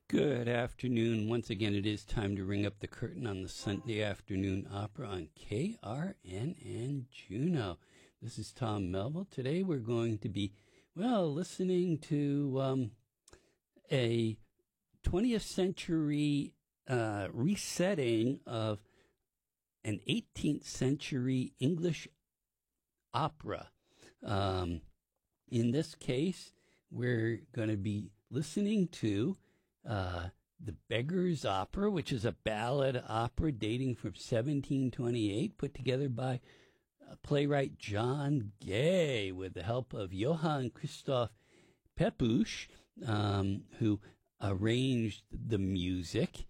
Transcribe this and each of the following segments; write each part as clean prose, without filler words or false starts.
Good afternoon. Once again, it is time to ring up the curtain on the Sunday afternoon opera on KRNN Juneau. This is Tom Melville. Today we're going to be, listening to a 20th century resetting of an 18th century English opera. In this case, we're going to be listening to The Beggar's Opera, which is a ballad opera dating from 1728, put together by playwright John Gay with the help of Johann Christoph Pepusch, who arranged the music.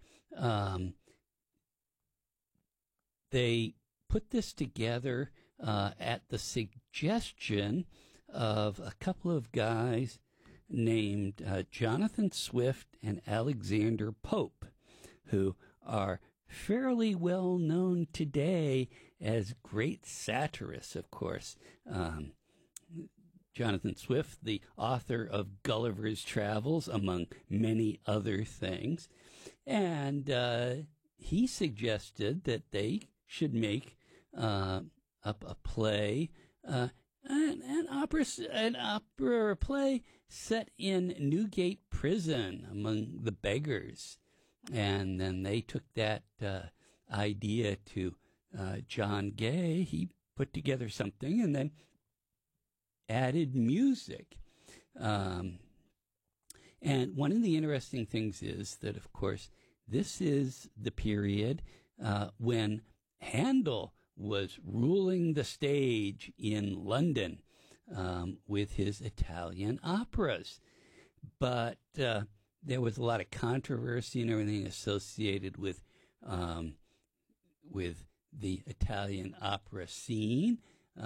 They put this together at the suggestion of a couple of guys named Jonathan Swift and Alexander Pope, who are fairly well known today as great satirists, of course. Jonathan Swift, the author of Gulliver's Travels, among many other things. And he suggested that they should make up a play, an opera play set in Newgate Prison among the beggars. And then they took that idea to John Gay. He put together something and then added music. And one of the interesting things is that, of course, this is the period when Handel was ruling the stage in London with his Italian operas. But there was a lot of controversy and everything associated with the Italian opera scene.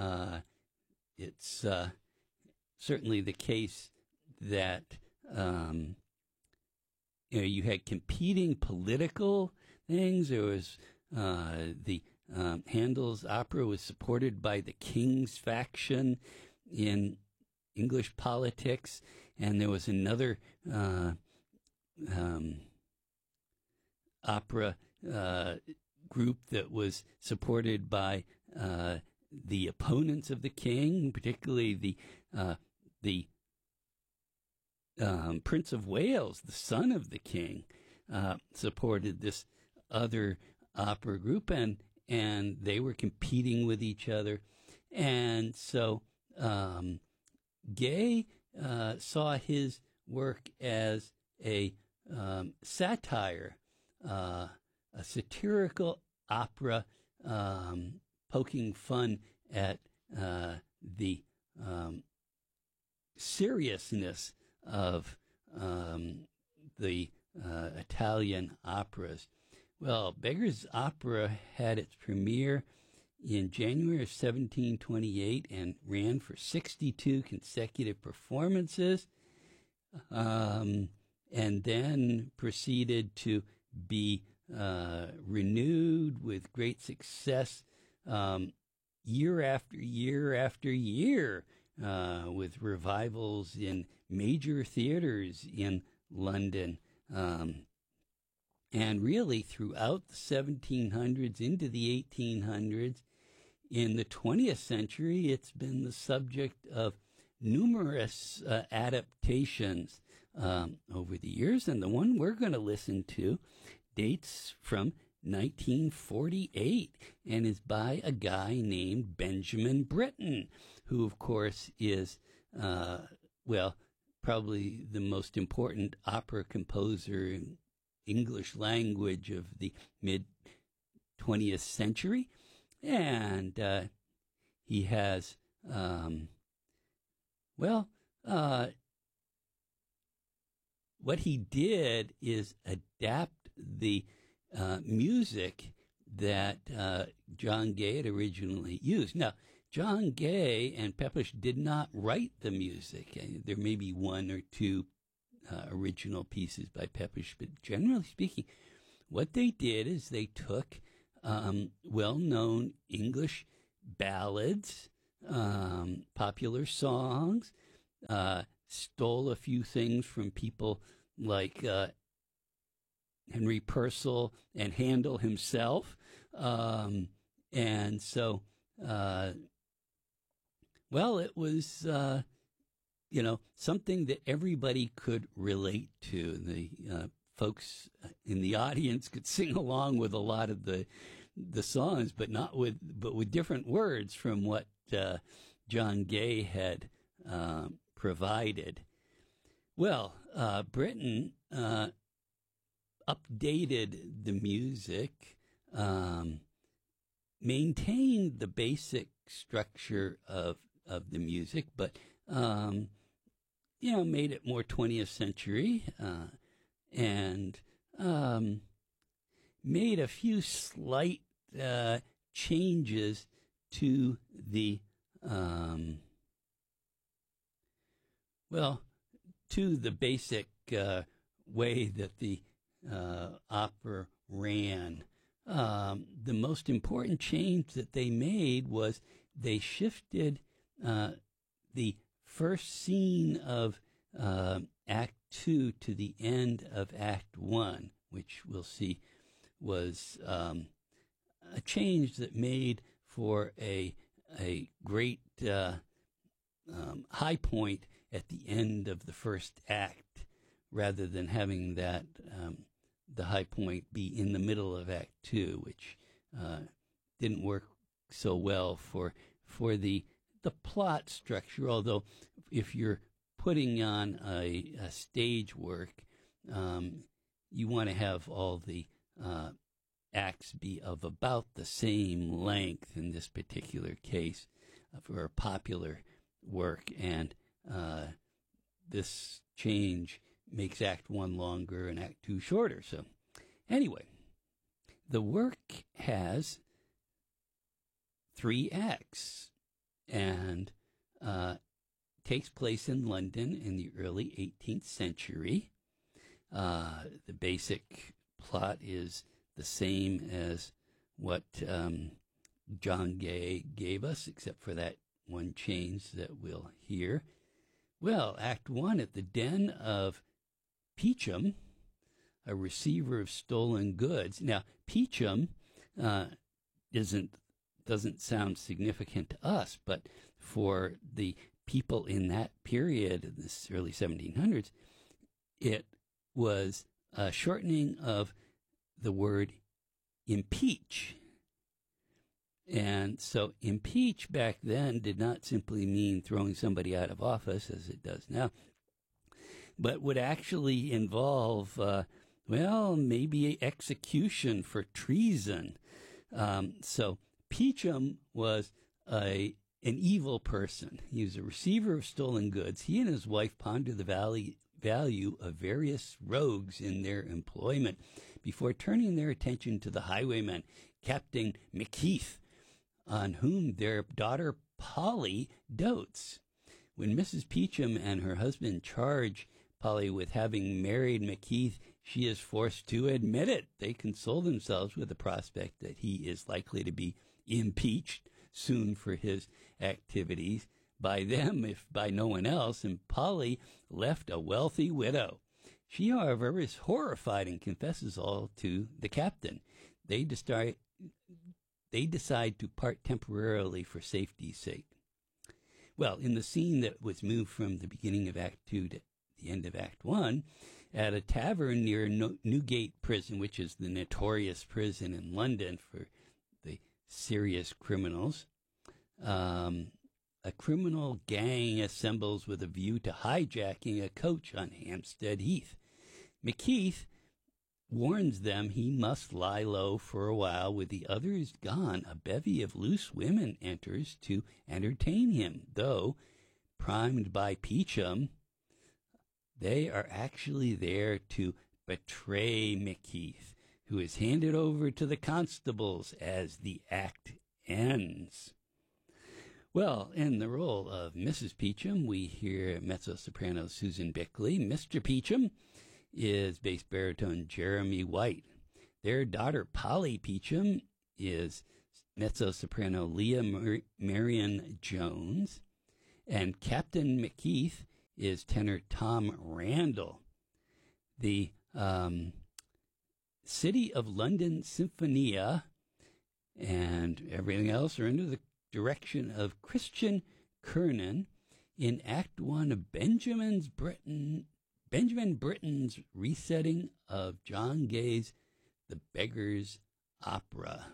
It's certainly the case that you had competing political things. There was Handel's opera was supported by the King's faction in English politics, and there was another opera group that was supported by the opponents of the king, particularly the Prince of Wales, the son of the king, supported this other opera group, and they were competing with each other. And so Gay saw his work as a satire, a satirical opera, poking fun at the seriousness of the Italian operas. Well, Beggar's Opera had its premiere in January of 1728 and ran for 62 consecutive performances, and then proceeded to be renewed with great success year after year after year, with revivals in major theaters in London. And really throughout the 1700s into the 1800s, in the 20th century, it's been the subject of numerous adaptations over the years. And the one we're going to listen to dates from 1948 and is by a guy named Benjamin Britten, who, of course, is, probably the most important opera composer in English language of the mid-20th century. And he has, what he did is adapt the music that John Gay had originally used. Now, John Gay and Pepusch did not write the music. There may be one or two original pieces by Pepusch, but generally speaking, what they did is they took well-known English ballads, popular songs, stole a few things from people like Henry Purcell and Handel himself. And so, well, it was, something that everybody could relate to. The folks in the audience could sing along with a lot of the songs, but with different words from what John Gay had provided. Well, Britten updated the music, maintained the basic structure of the music, but made it more 20th century, and made a few slight changes to the to the basic way that the opera ran. The most important change that they made was they shifted the first scene of Act 2 to the end of Act 1, which we'll see was a change that made for a great high point at the end of the first act, rather than having that the high point be in the middle of Act 2, which didn't work so well for the plot structure. Although if you're putting on a stage work, you want to have all the acts be of about the same length in this particular case for a popular work, and this change makes Act 1 longer and Act 2 shorter. So anyway, the work has 3 acts and takes place in London in the early 18th century. The basic plot is the same as what John Gay gave us, except for that one change that we'll hear. Well, Act 1, at the den of Peacham, a receiver of stolen goods. Now, Peacham doesn't sound significant to us, but for the people in that period, in the early 1700s, it was a shortening of the word impeach. And so impeach back then did not simply mean throwing somebody out of office, as it does now, but would actually involve, maybe execution for treason. So Peacham was an evil person. He was a receiver of stolen goods. He and his wife pondered the value of various rogues in their employment before turning their attention to the highwayman, Captain McKeith, on whom their daughter Polly dotes. When Mrs. Peacham and her husband charge Polly with having married McKeith, she is forced to admit it. They console themselves with the prospect that he is likely to be impeached soon for his activities by them, if by no one else, and Polly left a wealthy widow. She, however, is horrified and confesses all to the captain. They decide to part temporarily for safety's sake. Well, in the scene that was moved from the beginning of Act 2 to the end of Act 1, at a tavern near Newgate Prison, which is the notorious prison in London for the serious criminals, a criminal gang assembles with a view to hijacking a coach on Hampstead Heath. McKeith warns them he must lie low for a while. With the others gone, a bevy of loose women enters to entertain him, though, primed by Peacham, they are actually there to betray McKeith, who is handed over to the constables as the act ends. Well, in the role of Mrs. Peacham, we hear mezzo-soprano Susan Bickley. Mr. Peacham is bass baritone Jeremy White. Their daughter, Polly Peacham, is mezzo-soprano Leah Marion Jones. And Captain McKeith is tenor Tom Randall. The City of London Symphonia, and everything else are under the direction of Christian Kernan in Act One of Benjamin Britten's resetting of John Gay's The Beggar's Opera.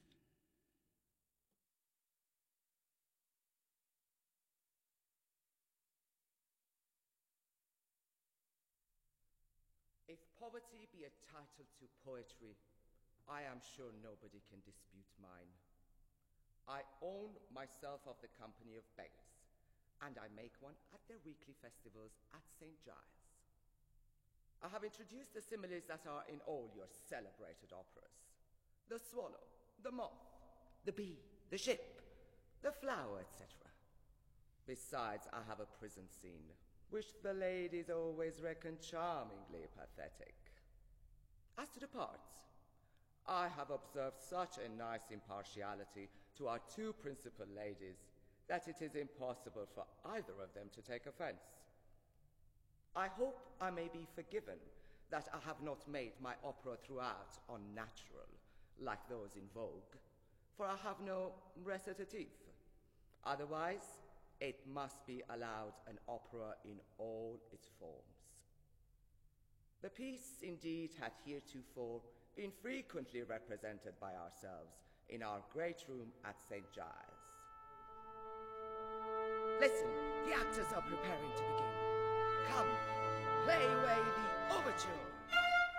If poverty be a title to poetry, I am sure nobody can dispute mine. I own myself of the company of beggars, and I make one at their weekly festivals at St. Giles. I have introduced the similes that are in all your celebrated operas. The swallow, the moth, the bee, the ship, the flower, etc. Besides, I have a prison scene, which the ladies always reckon charmingly pathetic. As to the parts, I have observed such a nice impartiality to our two principal ladies that it is impossible for either of them to take offense. I hope I may be forgiven that I have not made my opera throughout unnatural, like those in vogue, for I have no recitative. Otherwise, it must be allowed an opera in all its forms. The piece indeed had heretofore been frequently represented by ourselves in our great room at St. Giles. Listen, the actors are preparing to begin. Come, play away the overture.